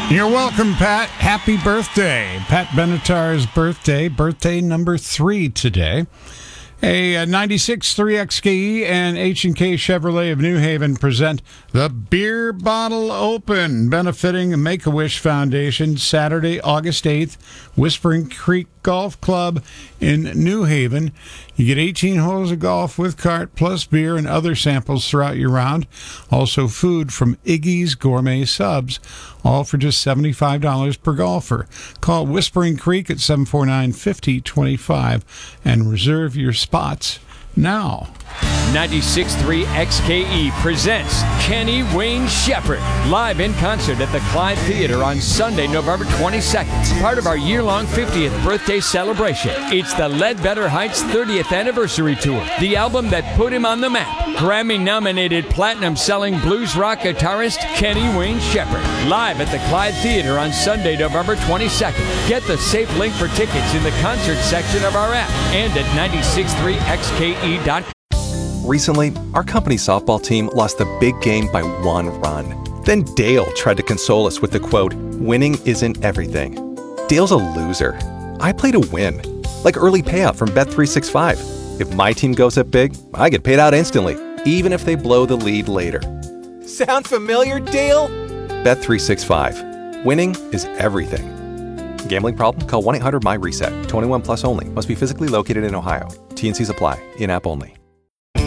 You're welcome, Pat. Happy birthday. Pat Benatar's birthday number 3 today. A 96.3 XKE and H&K Chevrolet of New Haven present the Beer Bottle Open, benefiting Make-A-Wish Foundation, Saturday, August 8th, Whispering Creek Golf Club in New Haven. You get 18 holes of golf with cart, plus beer and other samples throughout your round. Also food from Iggy's Gourmet Subs, all for just $75 per golfer. Call Whispering Creek at 749-5025 and reserve your spots now. 96.3 XKE presents Kenny Wayne Shepherd live in concert at the Clyde Theater on Sunday, November 22nd, part of our year-long 50th birthday celebration. It's the Ledbetter Heights 30th Anniversary Tour, the album that put him on the map. Grammy-nominated platinum-selling blues rock guitarist Kenny Wayne Shepherd, live at the Clyde Theater on Sunday, November 22nd. Get the safe link for tickets in the concert section of our app and at 963xke.com. Recently, our company softball team lost the big game by 1 run. Then Dale tried to console us with the quote, "Winning isn't everything." Dale's a loser. I play to win, like early payout from Bet365. If my team goes up big, I get paid out instantly, even if they blow the lead later. Sound familiar, Dale? Bet365. Winning is everything. Gambling problem? Call 1-800-MY-RESET. 21 plus only. Must be physically located in Ohio. T&Cs apply. In-app only.